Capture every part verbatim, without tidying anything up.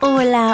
Hola,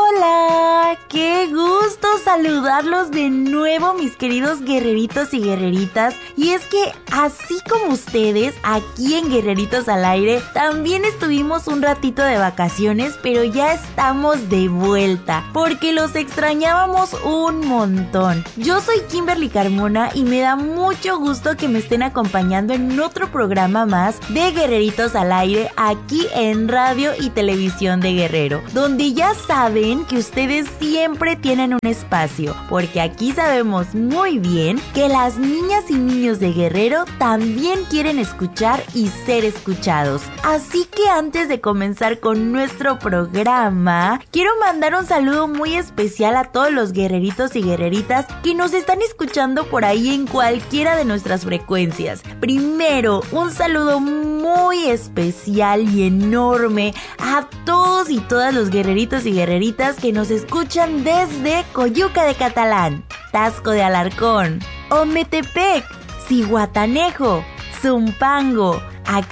hola, qué gusto saludarlos de nuevo, mis queridos guerreritos y guerreritas. Y es que así como ustedes, aquí en Guerreritos al Aire, también estuvimos un ratito de vacaciones, pero ya estamos de vuelta, porque los extrañábamos un montón. Yo soy Kimberly Carmona y me da mucho gusto que me estén acompañando en otro programa más de Guerreritos al Aire, aquí en Radio y Televisión de Guerrero, donde donde ya saben que ustedes siempre tienen un espacio, porque aquí sabemos muy bien que las niñas y niños de Guerrero también quieren escuchar y ser escuchados. Así que antes de comenzar con nuestro programa, quiero mandar un saludo muy especial a todos los guerreritos y guerreritas que nos están escuchando por ahí en cualquiera de nuestras frecuencias. Primero, un saludo muy especial y enorme a todos y todas los guerreritos y guerreritas que nos escuchan desde Coyuca de Catalán, Taxco de Alarcón, Ometepec, Zihuatanejo, Zumpango,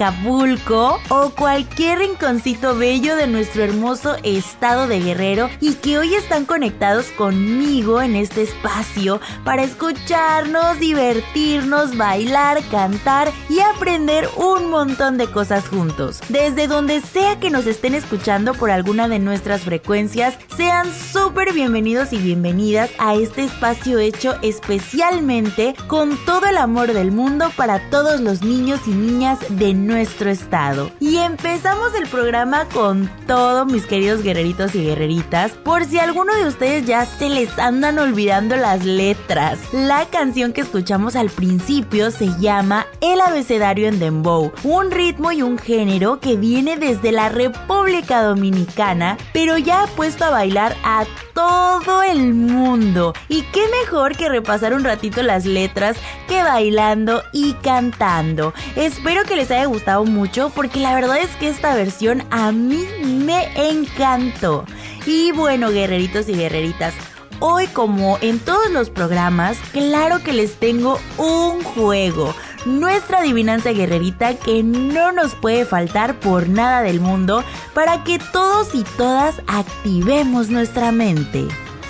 Acapulco o cualquier rinconcito bello de nuestro hermoso estado de Guerrero y que hoy están conectados conmigo en este espacio para escucharnos, divertirnos, bailar, cantar y aprender un montón de cosas juntos. Desde donde sea que nos estén escuchando por alguna de nuestras frecuencias, sean súper bienvenidos y bienvenidas a este espacio hecho especialmente con todo el amor del mundo para todos los niños y niñas de nuestro estado. Y empezamos el programa con todo, mis queridos guerreritos y guerreritas. Por si a alguno de ustedes ya se les andan olvidando las letras, la canción que escuchamos al principio se llama El Abecedario en Dembow, un ritmo y un género que viene desde la República Dominicana, pero ya ha puesto a bailar a todo el mundo. Y qué mejor que repasar un ratito las letras que bailando y cantando. Espero que les haya gustado mucho, porque la verdad es que esta versión a mí me encantó. Y bueno, guerreritos y guerreritas, hoy, como en todos los programas, claro que les tengo un juego, nuestra adivinanza guerrerita, que no nos puede faltar por nada del mundo para que todos y todas activemos nuestra mente.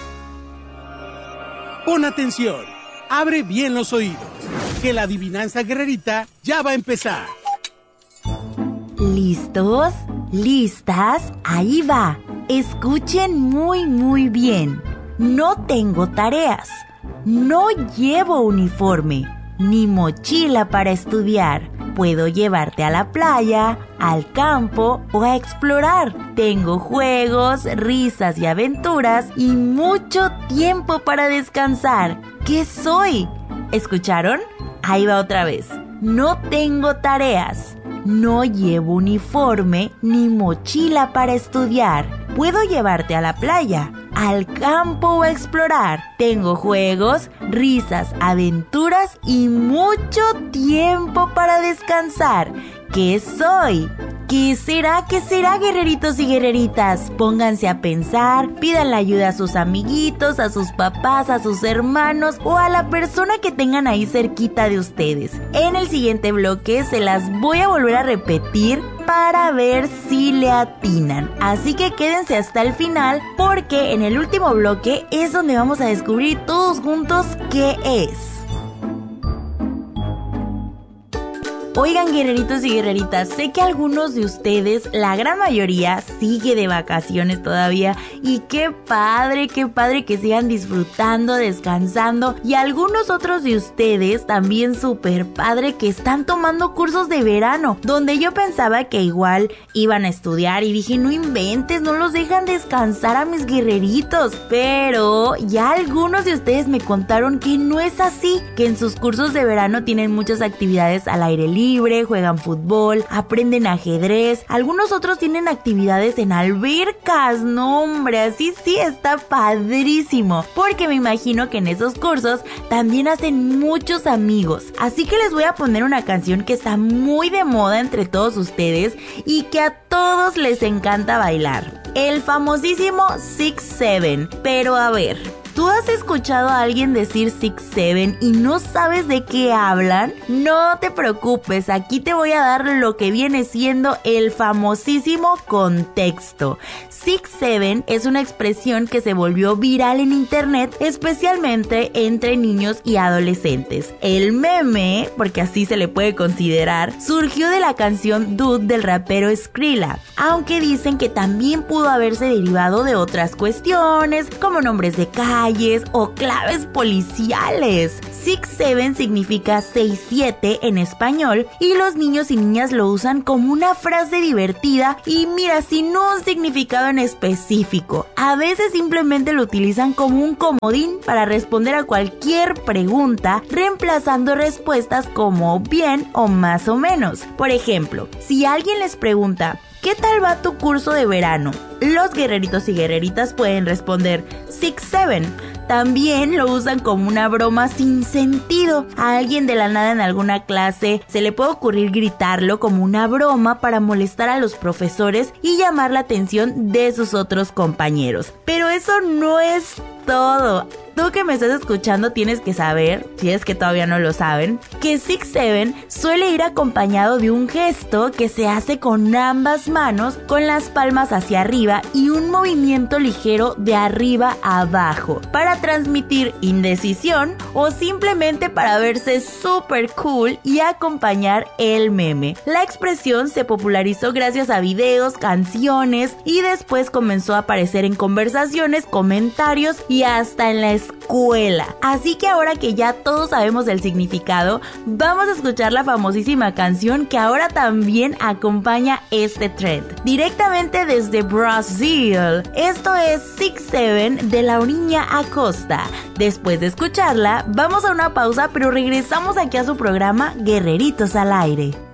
Pon atención, abre bien los oídos, que la adivinanza guerrerita ya va a empezar. ¿Listos? ¿Listas? Ahí va. Escuchen muy muy bien. No tengo tareas, no llevo uniforme, ni mochila para estudiar. Puedo llevarte a la playa, al campo o a explorar. Tengo juegos, risas y aventuras y mucho tiempo para descansar. ¿Qué soy? ¿Escucharon? Ahí va otra vez. No tengo tareas, no llevo uniforme ni mochila para estudiar. Puedo llevarte a la playa, al campo o a explorar. Tengo juegos, risas, aventuras y mucho tiempo para descansar. ¿Qué soy? ¿Qué será? ¿Qué será, guerreritos y guerreritas? Pónganse a pensar, pidan la ayuda a sus amiguitos, a sus papás, a sus hermanos o a la persona que tengan ahí cerquita de ustedes. En el siguiente bloque se las voy a volver a repetir para ver si le atinan. Así que quédense hasta el final, porque en el último bloque es donde vamos a descubrir todos juntos qué es. Oigan, guerreritos y guerreritas, sé que algunos de ustedes, la gran mayoría, sigue de vacaciones todavía. Y qué padre, qué padre que sigan disfrutando, descansando. Y algunos otros de ustedes también súper padre que están tomando cursos de verano, donde yo pensaba que igual iban a estudiar y dije, no inventes, no los dejan descansar a mis guerreritos. Pero ya algunos de ustedes me contaron que no es así, que en sus cursos de verano tienen muchas actividades al aire libre, juegan fútbol, aprenden ajedrez, algunos otros tienen actividades en albercas. No, hombre, así sí está padrísimo, porque me imagino que en esos cursos también hacen muchos amigos. Así que les voy a poner una canción que está muy de moda entre todos ustedes y que a todos les encanta bailar, el famosísimo Six Seven. Pero a ver, ¿Tú has escuchado a alguien decir six seven y no sabes de qué hablan? No te preocupes, aquí te voy a dar lo que viene siendo el famosísimo contexto. six seven es una expresión que se volvió viral en internet, especialmente entre niños y adolescentes. El meme, porque así se le puede considerar, surgió de la canción Dude del rapero Skrilla, aunque dicen que también pudo haberse derivado de otras cuestiones, como nombres de calles o claves policiales. six seven significa seis siete en español y los niños y niñas lo usan como una frase divertida y mira, sin un significado en específico. A veces simplemente lo utilizan como un comodín para responder a cualquier pregunta, reemplazando respuestas como bien o más o menos. Por ejemplo, si alguien les pregunta, ¿qué tal va tu curso de verano? Los guerreritos y guerreritas pueden responder six seven. También lo usan como una broma sin sentido. A alguien de la nada en alguna clase se le puede ocurrir gritarlo como una broma para molestar a los profesores y llamar la atención de sus otros compañeros. Pero eso no es todo. Tú que me estás escuchando tienes que saber, si es que todavía no lo saben, que six seven suele ir acompañado de un gesto que se hace con ambas manos, con las palmas hacia arriba y un movimiento ligero de arriba a abajo, para transmitir indecisión o simplemente para verse súper cool y acompañar el meme. La expresión se popularizó gracias a videos, canciones y después comenzó a aparecer en conversaciones, comentarios y hasta en la escuela. Así que ahora que ya todos sabemos el significado, vamos a escuchar la famosísima canción que ahora también acompaña este trend. Directamente desde Brasil, esto es six seven de Laurinha Acosta. Después de escucharla, vamos a una pausa, pero regresamos aquí a su programa Guerreritos al Aire.